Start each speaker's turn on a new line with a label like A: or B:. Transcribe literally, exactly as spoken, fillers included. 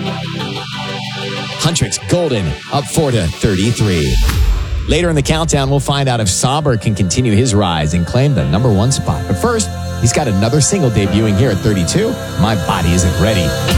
A: Huntrix Golden up four to thirty-three. Later in the countdown, we'll find out if Somber can continue his rise and claim the number one spot. But first, he's got another single debuting here at thirty-two. My Body Isn't Ready.